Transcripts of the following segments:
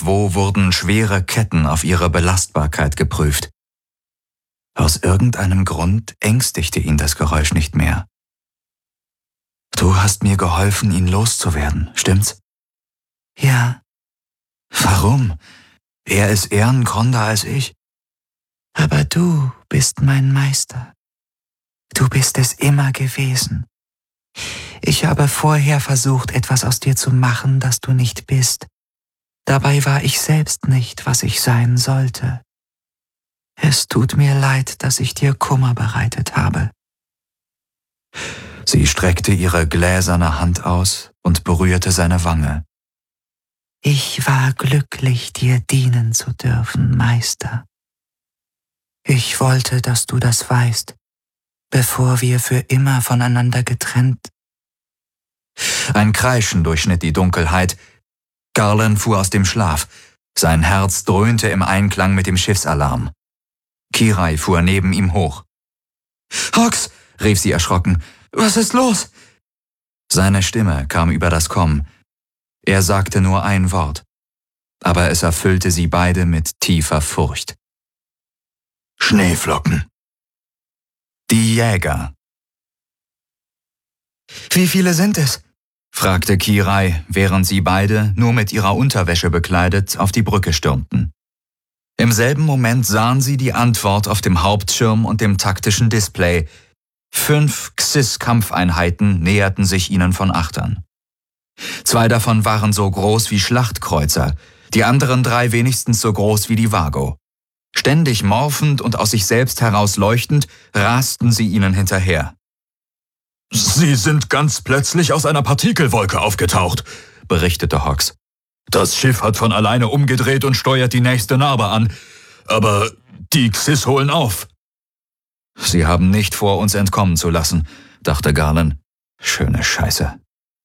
Nirgendwo wurden schwere Ketten auf ihre Belastbarkeit geprüft. Aus irgendeinem Grund ängstigte ihn das Geräusch nicht mehr. »Du hast mir geholfen, ihn loszuwerden, stimmt's?« »Ja.« »Warum? Er ist ehrengronder als ich.« »Aber du bist mein Meister. Du bist es immer gewesen. Ich habe vorher versucht, etwas aus dir zu machen, das du nicht bist. Dabei war ich selbst nicht, was ich sein sollte. Es tut mir leid, dass ich dir Kummer bereitet habe.« Sie streckte ihre gläserne Hand aus und berührte seine Wange. »Ich war glücklich, dir dienen zu dürfen, Meister. Ich wollte, dass du das weißt, bevor wir für immer voneinander getrennt.« Ein Kreischen durchschnitt die Dunkelheit. Garland fuhr aus dem Schlaf. Sein Herz dröhnte im Einklang mit dem Schiffsalarm. Kirai fuhr neben ihm hoch. »Hox«, rief sie erschrocken, »was ist los?« Seine Stimme kam über das Komm. Er sagte nur ein Wort, aber es erfüllte sie beide mit tiefer Furcht. »Schneeflocken.« Die Jäger. »Wie viele sind es?« fragte Kirai, während sie beide, nur mit ihrer Unterwäsche bekleidet, auf die Brücke stürmten. Im selben Moment sahen sie die Antwort auf dem Hauptschirm und dem taktischen Display. 5 Xys-Kampfeinheiten näherten sich ihnen von Achtern. 2 davon waren so groß wie Schlachtkreuzer, die anderen 3 wenigstens so groß wie die Vago. Ständig morphend und aus sich selbst heraus leuchtend, rasten sie ihnen hinterher. »Sie sind ganz plötzlich aus einer Partikelwolke aufgetaucht«, berichtete Hox. »Das Schiff hat von alleine umgedreht und steuert die nächste Narbe an. Aber die Xys holen auf.« »Sie haben nicht vor, uns entkommen zu lassen«, dachte Garland. Schöne Scheiße.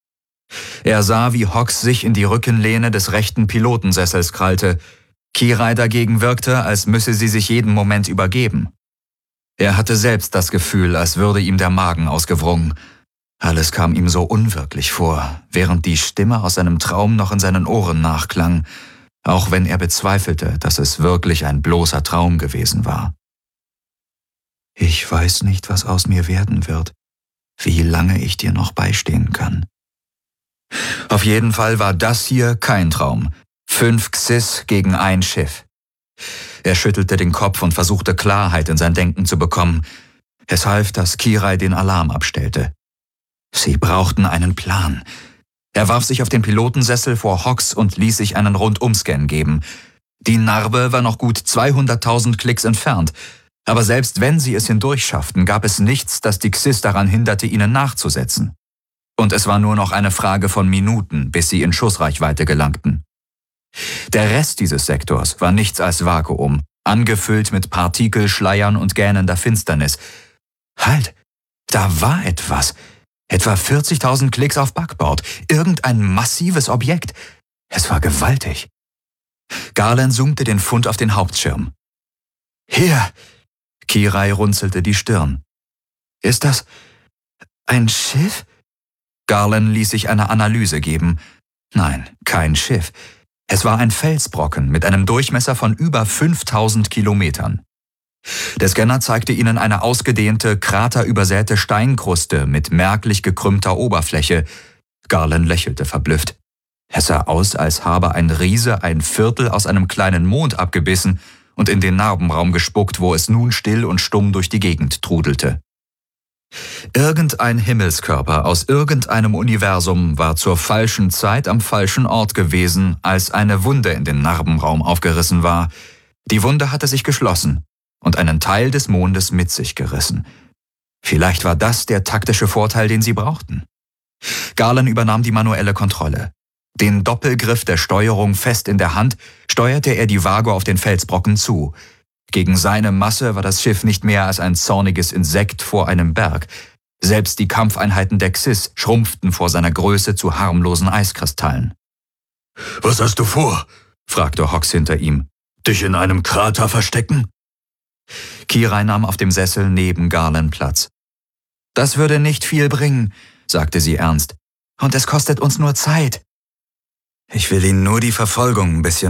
Er sah, wie Hox sich in die Rückenlehne des rechten Pilotensessels krallte. Kirai dagegen wirkte, als müsse sie sich jeden Moment übergeben. Er hatte selbst das Gefühl, als würde ihm der Magen ausgewrungen. Alles kam ihm so unwirklich vor, während die Stimme aus seinem Traum noch in seinen Ohren nachklang, auch wenn er bezweifelte, dass es wirklich ein bloßer Traum gewesen war. »Ich weiß nicht, was aus mir werden wird, wie lange ich dir noch beistehen kann.« Auf jeden Fall war das hier kein Traum. 5 Xys gegen ein Schiff. Er schüttelte den Kopf und versuchte Klarheit in sein Denken zu bekommen. Es half, dass Kirai den Alarm abstellte. Sie brauchten einen Plan. Er warf sich auf den Pilotensessel vor Hox und ließ sich einen Rundumscan geben. Die Narbe war noch gut 200.000 Klicks entfernt, aber selbst wenn sie es hindurchschafften, gab es nichts, das die Xys daran hinderte, ihnen nachzusetzen. Und es war nur noch eine Frage von Minuten, bis sie in Schussreichweite gelangten. Der Rest dieses Sektors war nichts als Vakuum, angefüllt mit Partikelschleiern und gähnender Finsternis. Halt, da war etwas. Etwa 40.000 Klicks auf Backbord. Irgendein massives Objekt. Es war gewaltig. Garland zoomte den Fund auf den Hauptschirm. »Hier!« Kirai runzelte die Stirn. »Ist das ein Schiff?« Garland ließ sich eine Analyse geben. Nein, kein Schiff. Es war ein Felsbrocken mit einem Durchmesser von über 5.000 Kilometern. Der Scanner zeigte ihnen eine ausgedehnte, kraterübersäte Steinkruste mit merklich gekrümmter Oberfläche. Garland lächelte verblüfft. Es sah aus, als habe ein Riese ein Viertel aus einem kleinen Mond abgebissen und in den Narbenraum gespuckt, wo es nun still und stumm durch die Gegend trudelte. Irgendein Himmelskörper aus irgendeinem Universum war zur falschen Zeit am falschen Ort gewesen, als eine Wunde in den Narbenraum aufgerissen war. Die Wunde hatte sich geschlossen und einen Teil des Mondes mit sich gerissen. Vielleicht war das der taktische Vorteil, den sie brauchten. Garland übernahm die manuelle Kontrolle. Den Doppelgriff der Steuerung fest in der Hand, steuerte er die Vago auf den Felsbrocken zu. Gegen seine Masse war das Schiff nicht mehr als ein zorniges Insekt vor einem Berg. Selbst die Kampfeinheiten der Xys schrumpften vor seiner Größe zu harmlosen Eiskristallen. »Was hast du vor?« fragte Hox hinter ihm. »Dich in einem Krater verstecken?« Kirai nahm auf dem Sessel neben Garland Platz. »Das würde nicht viel bringen«, sagte sie ernst. »Und es kostet uns nur Zeit.« »Ich will Ihnen nur die Verfolgung ein bisschen